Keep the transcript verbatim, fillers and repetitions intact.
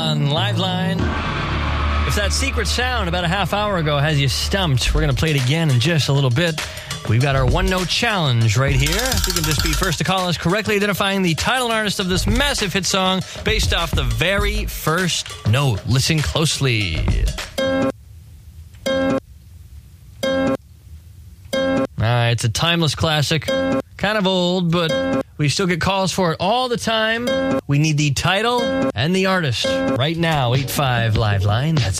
On Liveline. If that secret sound about a half hour ago has you stumped, we're going to play it again in just a little bit. We've got our one-note challenge right here. You can just be first to call us, correctly identifying the title and artist of this massive hit song based off the very first note. Listen closely. Uh, it's a timeless classic. Kind of old, but we still get calls for it all the time. We need the title and the artist right now. eight five Liveline. That's